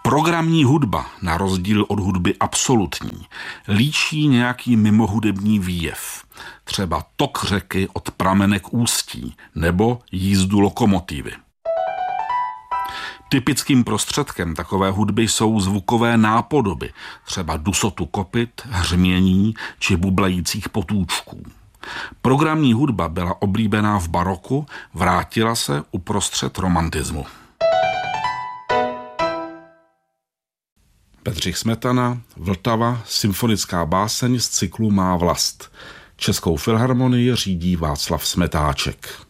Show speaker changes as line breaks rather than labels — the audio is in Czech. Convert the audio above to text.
Programní hudba, na rozdíl od hudby absolutní, líčí nějaký mimohudební výjev. Třeba tok řeky od pramenek ústí nebo jízdu lokomotivy. Typickým prostředkem takové hudby jsou zvukové nápodoby, třeba dusotu kopyt, hřmění či bublajících potůčků. Programní hudba byla oblíbená v baroku, vrátila se uprostřed romantismu. Bedřich Smetana, Vltava, symfonická báseň z cyklu Má vlast. Českou filharmonii řídí Václav Smetáček.